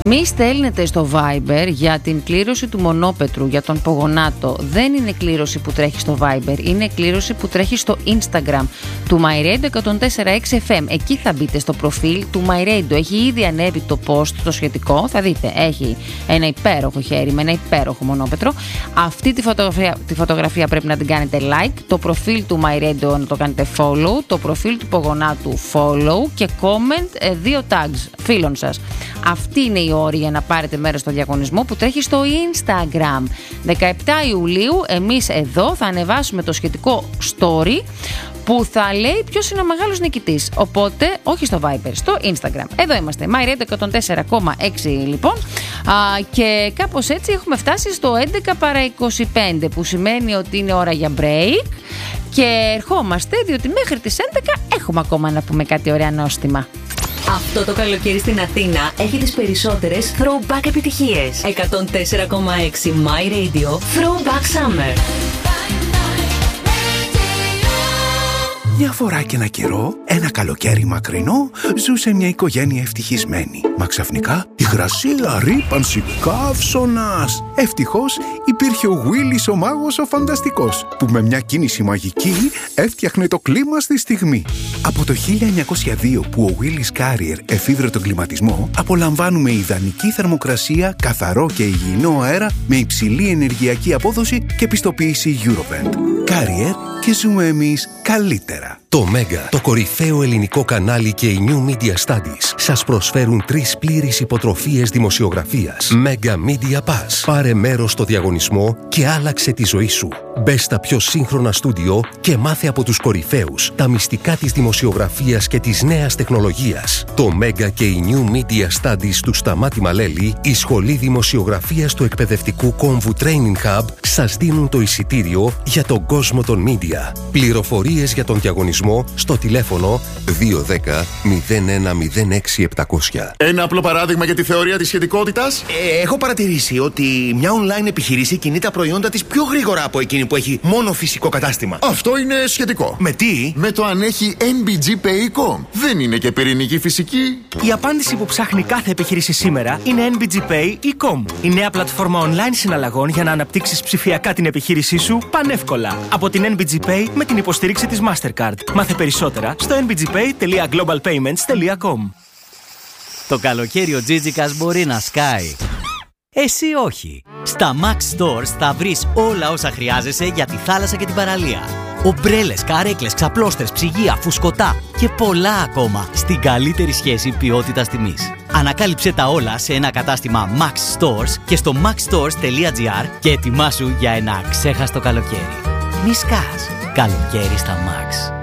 Μη στέλνετε στο Viber για την κλήρωση του μονόπετρου για τον Πογονάτο. Δεν είναι κλήρωση που τρέχει στο Viber, είναι κλήρωση που τρέχει στο Instagram του MyRadio 104.6 FM. Εκεί θα μπείτε στο προφίλ του MyRadio. Έχει ήδη ανέβει το post το σχετικό. Θα δείτε, έχει ένα υπέροχο χέρι με ένα υπέροχο μονόπετρο. Αυτή τη φωτογραφία πρέπει να την κάνετε like. Το προφίλ του MyRadio να το κάνετε follow. Το προφίλ του Πογονάτου follow. Και comment 2 tags φίλων σας. Αυτή είναι η όρη για να πάρετε μέρος στο διαγωνισμό που τρέχει στο Instagram. 17 Ιουλίου εμείς εδώ θα ανεβάσουμε το σχετικό story που θα λέει ποιος είναι ο μεγάλος νικητής. Οπότε, όχι στο Viber, στο Instagram. Εδώ είμαστε, MyRadio 104,6 λοιπόν. Και κάπως έτσι έχουμε φτάσει στο 11 παρά 25, που σημαίνει ότι είναι ώρα για break. Και ερχόμαστε, διότι μέχρι τις 11 έχουμε ακόμα να πούμε κάτι ωραία νόστιμα. Αυτό το καλοκαίρι στην Αθήνα έχει τις περισσότερες throwback επιτυχίες. 104,6 My Radio Throwback Summer. Μια φορά και ένα καιρό, ένα καλοκαίρι μακρινό, ζούσε μια οικογένεια ευτυχισμένη. Μα ξαφνικά, υγρασία, ρύπανση, καύσωνας. Ευτυχώς υπήρχε ο Γουίλης ο μάγος ο φανταστικός, που με μια κίνηση μαγική έφτιαχνε το κλίμα στη στιγμή. Από το 1902 που ο Willis Carrier εφήβρε τον κλιματισμό, απολαμβάνουμε ιδανική θερμοκρασία, καθαρό και υγιεινό αέρα με υψηλή ενεργειακή απόδοση και πιστοποίηση Eurovent. Carrier, και ζούμε εμείς καλύτερα. Το Mega, το κορυφαίο ελληνικό κανάλι και η New Media Studies σας προσφέρουν 3 πλήρεις υποτροφίες δημοσιογραφίας. Mega Media Pass. Πάρε μέρος στο διαγωνισμό και άλλαξε τη ζωή σου. Μπες στα πιο σύγχρονα στούντιο και μάθε από τους κορυφαίους τα μυστικά της δημοσιογραφίας και της νέας τεχνολογίας. Το Mega και η New Media Studies του Σταμάτη Μαλέλη, η Σχολή Δημοσιογραφίας του Εκπαιδευτικού Κόμβου Training Hub, σας δίνουν το εισιτήριο για τον κόσμο των media. Πληροφορίες για τον διαγωνισμό στο τηλέφωνο 210 0106 700. Ένα απλό παράδειγμα για τη θεωρία της σχετικότητας. Έχω παρατηρήσει ότι μια online επιχείρηση κινεί τα προϊόντα της πιο γρήγορα από εκείνη που έχει μόνο φυσικό κατάστημα. Αυτό είναι σχετικό. Με τι? Με το αν έχει NBG Pay.com. Δεν είναι και πυρηνική φυσική. Η απάντηση που ψάχνει κάθε επιχείρηση σήμερα είναι NBG Pay.com. Η νέα πλατφόρμα online συναλλαγών για να αναπτύξεις ψηφιακά την επιχείρησή σου πανεύκολα. Από την NBG Pay με την υποστήριξη της Mastercard. Μάθε περισσότερα στο nbgpay.globalpayments.com. Το καλοκαίρι ο Τζίτζικας μπορεί να σκάει. Εσύ όχι. Στα Max Stores θα βρεις όλα όσα χρειάζεσαι για τη θάλασσα και την παραλία. Ομπρέλες, καρέκλες, ξαπλώστερς, ψυγεία, φουσκωτά και πολλά ακόμα στην καλύτερη σχέση ποιότητας τιμής. Ανακάλυψε τα όλα σε ένα κατάστημα Max Stores και στο maxstores.gr και ετοιμάσου για ένα ξέχαστο καλοκαίρι. Μη σκάς. Καλοκαίρι στα Max.